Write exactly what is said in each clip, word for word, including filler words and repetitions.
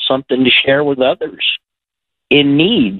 something to share with others in need.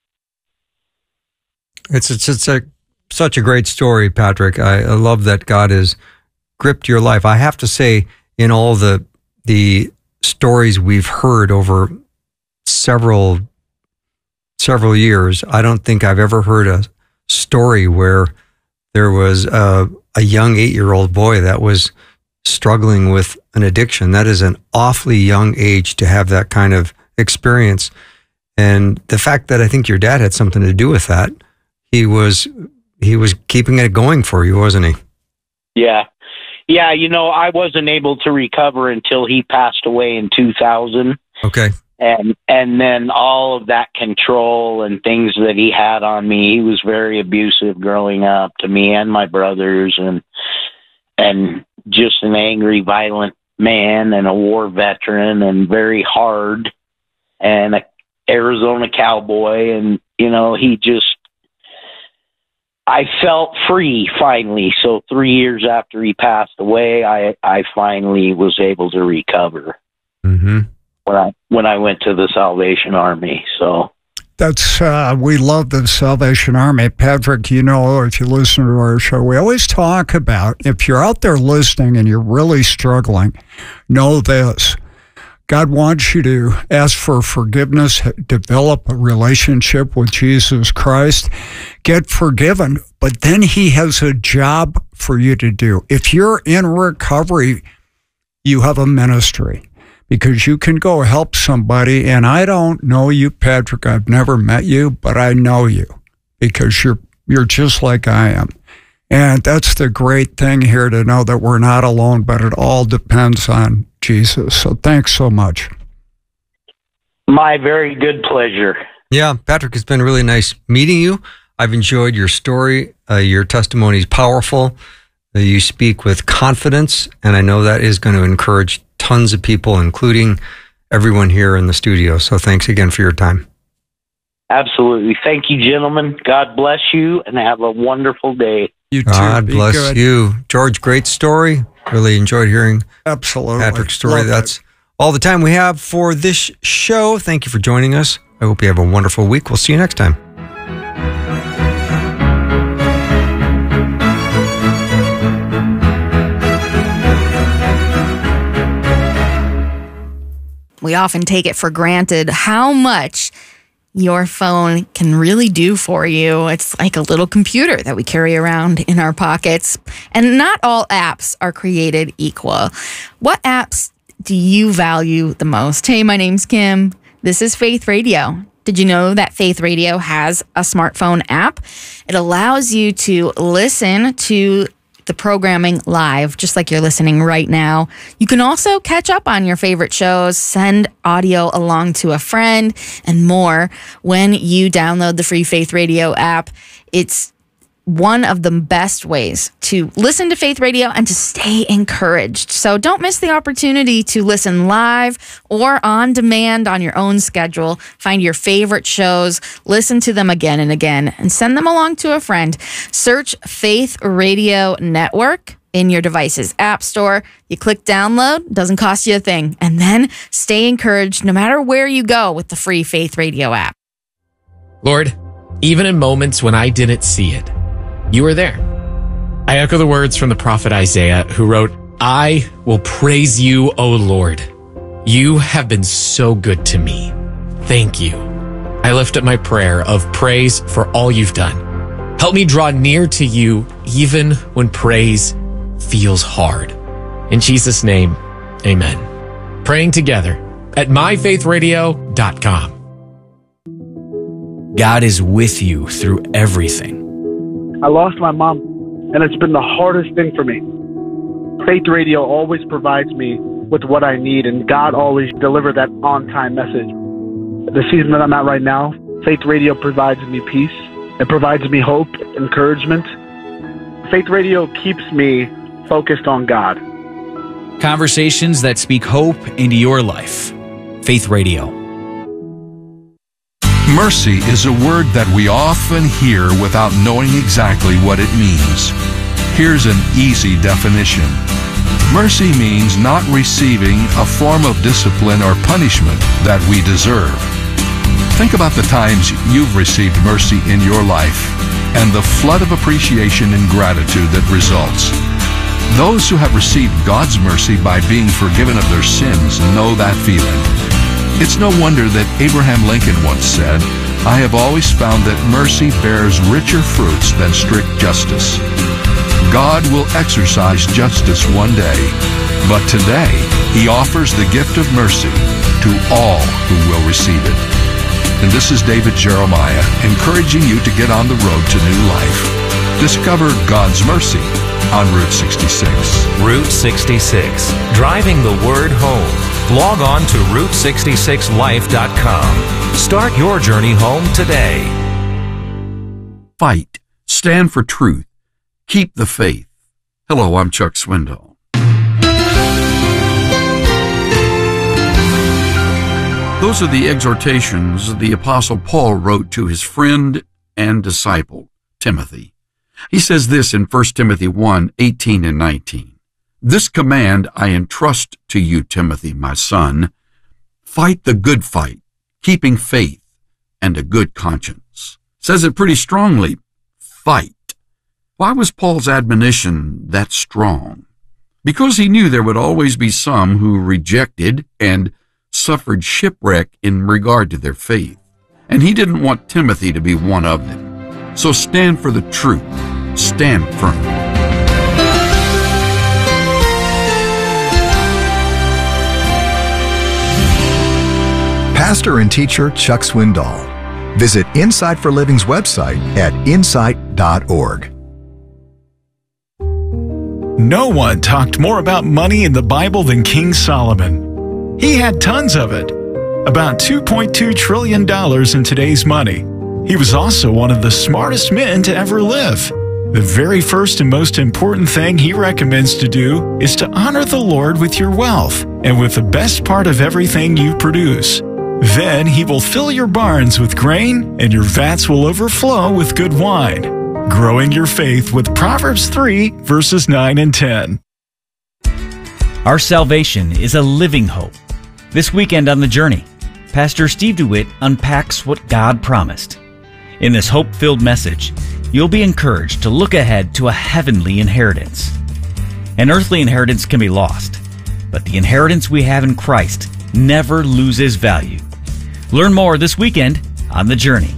It's it's, it's a, such a great story, Patrick. I, I love that God has gripped your life. I have to say, in all the the stories we've heard over several several years, I don't think I've ever heard a story where there was a, a young eight-year-old boy that was struggling with an addiction. That is an awfully young age to have that kind of experience. And the fact that I think your dad had something to do with that, he was he was keeping it going for you, wasn't he? Yeah. Yeah, you know, I wasn't able to recover until he passed away in two thousand. Okay. And and then all of that control and things that he had on me, he was very abusive growing up to me and my brothers, and and just an angry, violent man and a war veteran and very hard and a Arizona cowboy. And, you know, he just, I felt free finally. So three years after he passed away, I, I finally was able to recover. Mm-hmm. When I, when I went to the Salvation Army. So that's, uh, we love the Salvation Army. Patrick, you know, if you listen to our show, we always talk about, if you're out there listening and you're really struggling, know this. God wants you to ask for forgiveness, develop a relationship with Jesus Christ, get forgiven, but then he has a job for you to do. If you're in recovery, you have a ministry, because you can go help somebody. And I don't know you, Patrick. I've never met you, but I know you because you're you're just like I am. And that's the great thing here, to know that we're not alone, but it all depends on Jesus. So thanks so much. My very good pleasure. Yeah, Patrick, it's been really nice meeting you. I've enjoyed your story. Uh, your testimony is powerful. Uh, you speak with confidence, and I know that is going to encourage tons of people, including everyone here in the studio. So thanks again for your time. Absolutely. Thank you, gentlemen. God bless you, and have a wonderful day. You too. God Be bless good. you. George, great story. Really enjoyed hearing Absolutely. Patrick's story. Love That's it. all the time we have for this show. Thank you for joining us. I hope you have a wonderful week. We'll see you next time. We often take it for granted how much your phone can really do for you. It's like a little computer that we carry around in our pockets. And not all apps are created equal. What apps do you value the most? Hey, my name's Kim. This is Faith Radio. Did you know that Faith Radio has a smartphone app? It allows you to listen to the programming live, just like you're listening right now. You can also catch up on your favorite shows, send audio along to a friend, and more when you download the free Faith Radio app. It's one of the best ways to listen to Faith Radio and to stay encouraged. So don't miss the opportunity to listen live or on demand on your own schedule. Find your favorite shows, listen to them again and again, and send them along to a friend. Search Faith Radio Network in your device's app store. You click download, doesn't cost you a thing. And then stay encouraged no matter where you go with the free Faith Radio app. Lord, even in moments when I didn't see it, you were there. I echo the words from the prophet Isaiah, who wrote, I will praise you, O Lord. You have been so good to me. Thank you. I lift up my prayer of praise for all you've done. Help me draw near to you even when praise feels hard. In Jesus' name, amen. Praying together at my faith radio dot com. God is with you through everything. I lost my mom, and it's been the hardest thing for me. Faith Radio always provides me with what I need, and God always delivers that on-time message. The season that I'm at right now, Faith Radio provides me peace. It provides me hope, encouragement. Faith Radio keeps me focused on God. Conversations that speak hope into your life. Faith Radio. Mercy is a word that we often hear without knowing exactly what it means. Here's an easy definition. Mercy means not receiving a form of discipline or punishment that we deserve. Think about the times you've received mercy in your life and the flood of appreciation and gratitude that results. Those who have received God's mercy by being forgiven of their sins know that feeling. It's no wonder that Abraham Lincoln once said, "I have always found that mercy bears richer fruits than strict justice." God will exercise justice one day, but today He offers the gift of mercy to all who will receive it. And this is David Jeremiah encouraging you to get on the road to new life. Discover God's mercy on Route sixty-six. Route sixty-six, driving the word home. Log on to route sixty-six life dot com. Start your journey home today. Fight. Stand for truth. Keep the faith. Hello, I'm Chuck Swindoll. Those are the exhortations the Apostle Paul wrote to his friend and disciple, Timothy. He says this in First Timothy one, eighteen and nineteen. "This command I entrust to you, Timothy, my son. Fight the good fight, keeping faith and a good conscience." Says it pretty strongly. Fight. Why was Paul's admonition that strong? Because he knew there would always be some who rejected and suffered shipwreck in regard to their faith. And he didn't want Timothy to be one of them. So stand for the truth. Stand firm. Pastor and teacher Chuck Swindoll. Visit Insight for Living's website at insight dot org. No one talked more about money in the Bible than King Solomon. He had tons of it, about two point two trillion dollars in today's money. He was also one of the smartest men to ever live. The very first and most important thing he recommends to do is to honor the Lord with your wealth and with the best part of everything you produce. Then he will fill your barns with grain and your vats will overflow with good wine. Growing your faith with Proverbs three, verses nine and ten. Our salvation is a living hope. This weekend on The Journey, Pastor Steve DeWitt unpacks what God promised. In this hope-filled message, you'll be encouraged to look ahead to a heavenly inheritance. An earthly inheritance can be lost, but the inheritance we have in Christ never loses value. Learn more this weekend on The Journey.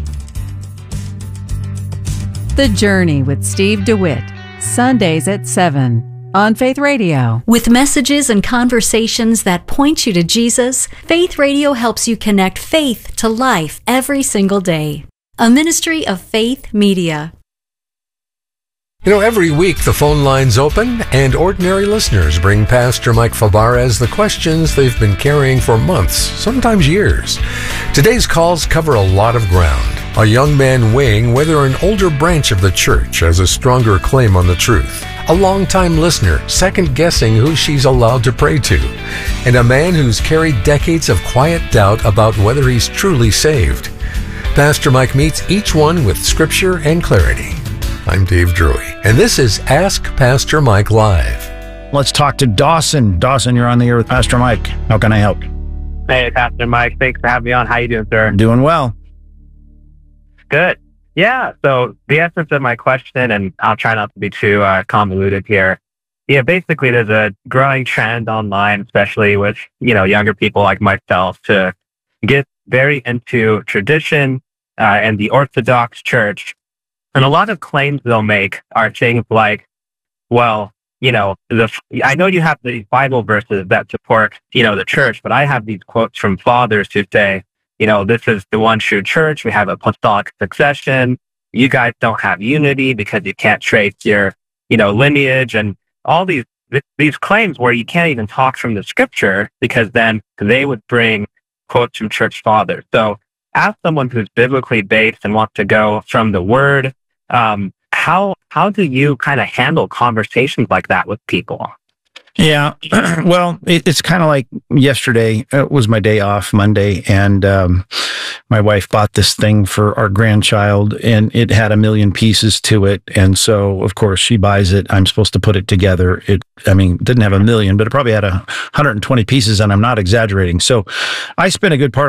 The Journey with Steve DeWitt, Sundays at seven on Faith Radio. With messages and conversations that point you to Jesus, Faith Radio helps you connect faith to life every single day. A ministry of Faith Media. You know, every week the phone lines open and ordinary listeners bring Pastor Mike Fabarez the questions they've been carrying for months, sometimes years. Today's calls cover a lot of ground. A young man weighing whether an older branch of the church has a stronger claim on the truth. A longtime listener second-guessing who she's allowed to pray to. And a man who's carried decades of quiet doubt about whether he's truly saved. Pastor Mike meets each one with scripture and clarity. I'm Dave Drury, and this is Ask Pastor Mike Live. Let's talk to Dawson. Dawson, you're on the air with Pastor Mike. How can I help? Hey, Pastor Mike. Thanks for having me on. How you doing, sir? Doing well. Good. Yeah, so the essence of my question, and I'll try not to be too uh, convoluted here. Yeah, basically there's a growing trend online, especially with, you know, younger people like myself, to get very into tradition uh, and the Orthodox Church. And a lot of claims they'll make are things like, well, you know, the I know you have the Bible verses that support, you know, the church, but I have these quotes from fathers who say, you know, this is the one true church. We have apostolic succession. You guys don't have unity because you can't trace your, you know, lineage, and all these these claims where you can't even talk from the scripture because then they would bring quotes from church fathers. So as someone who's biblically based and wants to go from the word, um, how how do you kind of handle conversations like that with people? Yeah. Well, it, it's kind of like yesterday. It was my day off, Monday, and um, my wife bought this thing for our grandchild, and it had a million pieces to it. And so, of course, she buys it. I'm supposed to put it together. It, I mean, didn't have a million, but it probably had a one hundred twenty pieces, and I'm not exaggerating. So I spent a good part